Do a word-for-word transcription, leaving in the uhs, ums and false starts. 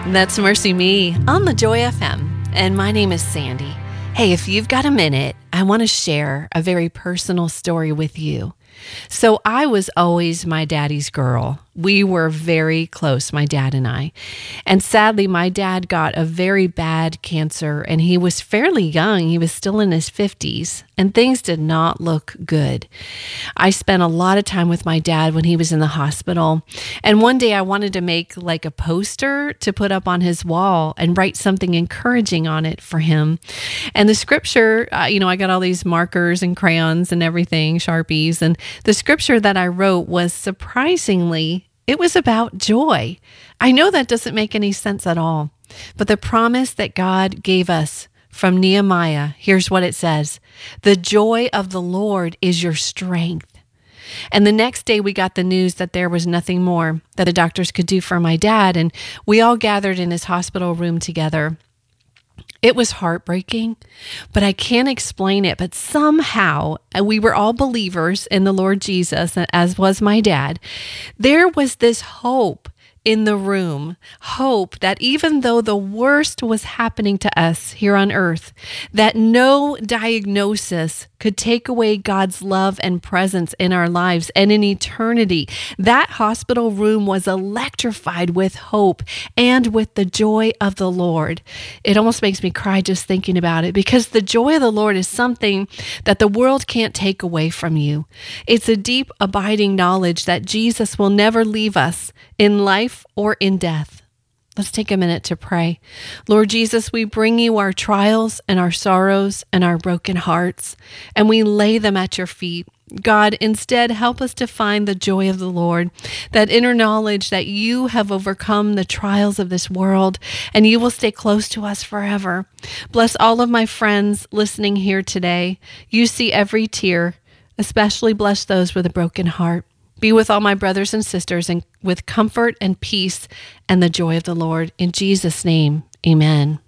That's Mercy Me on the Joy F M, and my name is Sandy. Hey, if you've got a minute, I want to share a very personal story with you. So I was always my daddy's girl. We were very close, my dad and I. And sadly, my dad got a very bad cancer, and he was fairly young. He was still in his fifties, and things did not look good. I spent a lot of time with my dad when he was in the hospital. And one day I wanted to make like a poster to put up on his wall and write something encouraging on it for him. And the scripture, uh, you know, I got all these markers and crayons and everything, Sharpies. And the scripture that I wrote was surprisingly, it was about joy. I know that doesn't make any sense at all, but the promise that God gave us from Nehemiah, here's what it says: the joy of the Lord is your strength. And the next day we got the news that there was nothing more that the doctors could do for my dad, and we all gathered in his hospital room together. It was heartbreaking, but I can't explain it. But somehow, and we were all believers in the Lord Jesus, as was my dad. There was this hope in the room, hope that even though the worst was happening to us here on earth, that no diagnosis could take away God's love and presence in our lives and in eternity. That hospital room was electrified with hope and with the joy of the Lord. It almost makes me cry just thinking about it, because the joy of the Lord is something that the world can't take away from you. It's a deep, abiding knowledge that Jesus will never leave us in life or in death. Let's take a minute to pray. Lord Jesus, we bring you our trials and our sorrows and our broken hearts, and we lay them at your feet. God, instead, help us to find the joy of the Lord, that inner knowledge that you have overcome the trials of this world and you will stay close to us forever. Bless all of my friends listening here today. You see every tear, especially bless those with a broken heart. Be with all my brothers and sisters and with comfort and peace and the joy of the Lord. In Jesus' name, amen.